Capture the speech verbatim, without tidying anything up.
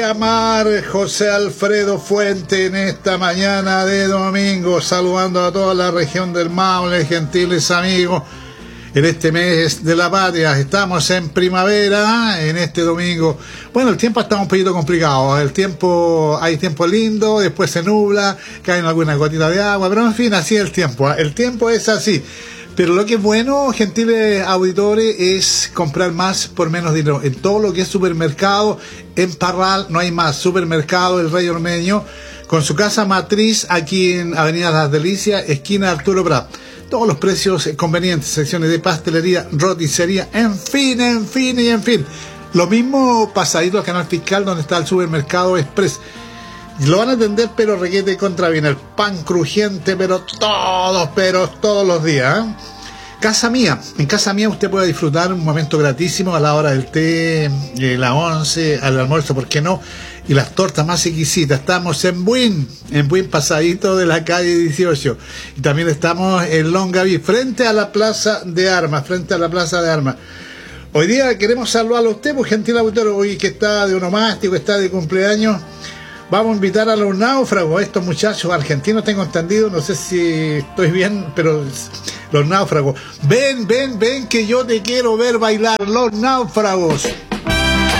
Amar José Alfredo Fuente en esta mañana de domingo, saludando a toda la región del Maule, gentiles amigos, en este mes de la patria. Estamos en primavera, en este domingo. Bueno, el tiempo está un poquito complicado, el tiempo, hay tiempo lindo, después se nubla, caen algunas gotitas de agua, pero en fin, así es el tiempo, el tiempo es así. Pero lo que es bueno, gentiles auditores, es comprar más por menos dinero. En todo lo que es supermercado, en Parral no hay más. Supermercado El Rey Ormeño, con su casa matriz aquí en Avenida Las Delicias, esquina Arturo Prat. Todos los precios convenientes, secciones de pastelería, roticería, en fin, en fin y en fin. Lo mismo pasadito al canal fiscal donde está el supermercado Express. Lo van a atender, pero requete contra bien. El pan crujiente, pero todos, pero todos los días, ¿eh? Casa Mía. En Casa Mía usted puede disfrutar un momento gratísimo a la hora del té, eh, la once, al almuerzo, ¿por qué no? Y las tortas más exquisitas. Estamos en Buin, en Buin pasadito de la calle dieciocho. Y también estamos en Longaví, frente a la Plaza de Armas, frente a la Plaza de Armas. Hoy día queremos saludarlo a usted, pues, gentil auditor, hoy que está de onomástico, está de cumpleaños. Vamos a invitar a los náufragos, a estos muchachos argentinos, tengo entendido, no sé si estoy bien, pero los náufragos. Ven, ven, ven, que yo te quiero ver bailar, los náufragos.